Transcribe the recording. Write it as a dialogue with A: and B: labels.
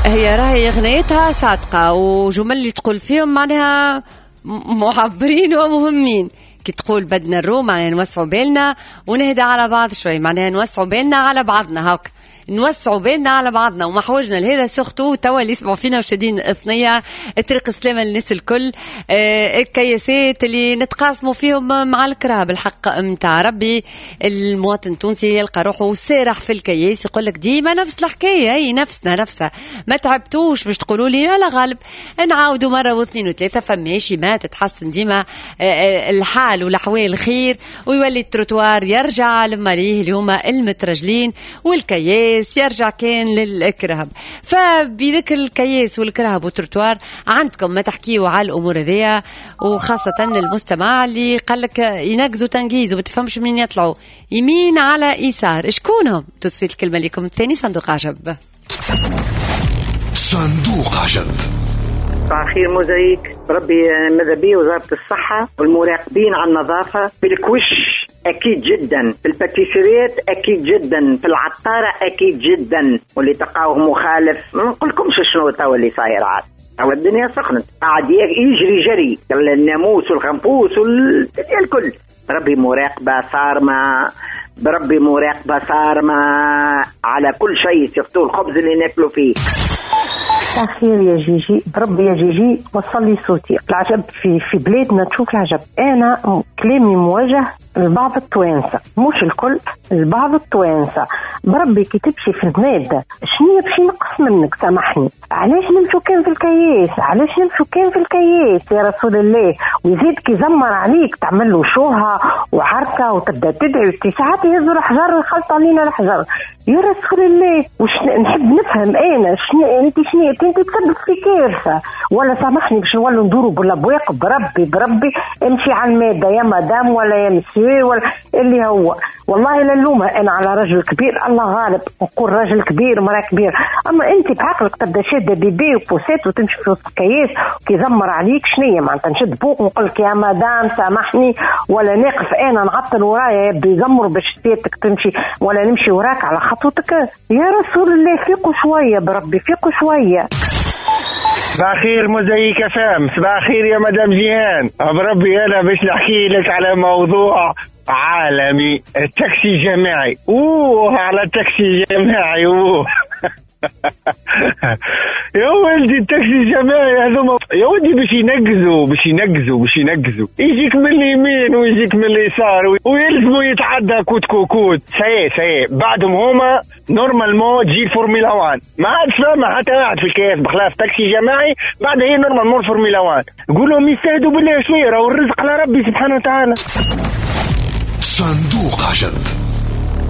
A: هي راهي غنيتها صادقة وجمل اللي تقول فيهم معناها معبرين ومهمين. كي تقول بدنا نروم معناها نوسعوا بالنا ونهدى على بعض شوي، معناها نوسعوا بالنا على بعضنا، هاك نوسعوا بيننا على بعضنا وما حوجنا لهذا سختو توا اللي يسمعوا فينا وشادين اثنية طريق السلامة للناس الكل. الكياسات اللي نتقاسموا فيهم مع الكراه بالحق متاع ربي. المواطن التونسي يلقى روحه سارح في الكياس، يقول لك ديما نفس الحكاية، هي نفسها ما تعبتوش باش تقولوا لي لا غالب نعاودوا مرة واثنين وثلاثة، فماشي ما تتحسن ديما الحال والأحوال خير، ويولي التروتوار يرجع لما ليه اليوم المترجلين والكياس يرجع كان للكرهب. فبذكر الكياس والكرهب والتروتوار عندكم ما تحكيوا على الأمور هذيا، وخاصة المستمع اللي قال لك ينقزوا تنقيز وما تفهمش منين يطلعوا يمين على يسار، شكونهم؟ تصفيت الكلمة لكم الثاني صندوق عجب.
B: صندوق عجب.
C: صباح الخير موزايك. ربي ماذا بيه وزارة الصحة والمراقبين على النظافة في الكوش أكيد جدا، في الباتيسريات أكيد جدا، في العطارة أكيد جدا، واللي تلقاوه مخالف ما نقولكمش شنو توا اللي صاير عاد. أو الدنيا سخنت قاعد يجري جري الناموس والخنفوس والدنيا الكل. ربي مراقبة صارمة، بربي مراقبة صارمة على كل شيء، سيرتو الخبز اللي ناكلوا فيه.
D: أخير يا جيجي، بربي يا جيجي وصل لي صوتي. العجب في بلادنا تشوف العجب. أنا كلامي موجه لبعض التوانسة، مش الكل، لبعض التوانسة. بربي كي تمشي في المادة شنو باش ينقص منك؟ سامحني، علاش نمشوا كان في الكياس؟ علاش نمشوا كان في الكياس يا رسول الله؟ ويزيد كي زمر عليك تعمل له شوها وحركة وتبدا تدعي ساعات يهزوا الحجر يخلط علينا الحجر يا رسول الله. وش نحب نفهم انا شنو انت تسبب في كارثه؟ ولا سامحني باش نولوا ندوروا بالابواق. بربي امشي على الماده يا مدام ولا يا مسيو ولا اللي هو. والله لا نلومها انا على رجل كبير، الله غالب نقول راجل كبير مراه كبير، اما انت بعقلك تبدا شاده بيبي وبوسات وتمشي في وسط الكياس وكيزمر عليك شنية معناتها نشد بوق ونقول لك يا مدام سامحني، ولا ناقف انا نعطل ورايا يبي يزمر باش سيتك تمشي، ولا نمشي وراك على خطوتك يا رسول الله. فيقوا شويه بربي، فيقوا شويه.
E: صباح خير موزايك فام. صباح خير يا مدام جيهان. بربي انا باش نحكي لك على موضوع عالمي، التاكسي الجماعي. على التاكسي الجماعي يا ولدي التاكسي الجماعي هذوما يا ولدي باش ينقزوا يجيك من اليمين ويجيك من اليسار ويلزموا يتعدى كوت سي بعدهم هما نورمالمون تجي الفورمولا 1. ما عادش فاهمة حتى واحد في الكياس بخلاف تاكسي جماعي بعد هي نورمالمون الفورمولا 1. قولهم يستهدوا بالله شوية، راهو الرزق على ربي سبحانه وتعالى.
B: صندوق عجب.